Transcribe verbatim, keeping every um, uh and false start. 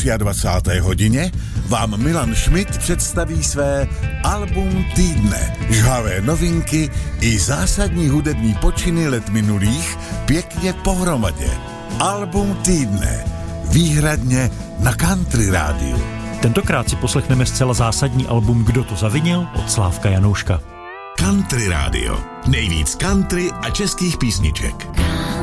dvacáté hodině vám Milan Schmidt představí své album týdne. Žhavé novinky i zásadní hudební počiny let minulých pěkně pohromadě. Album týdne. Výhradně na Country rádiu. Tentokrát si poslechneme zcela zásadní album Kdo to zavinil od Slávka Janouška. Country rádio. Nejvíc country a českých písniček.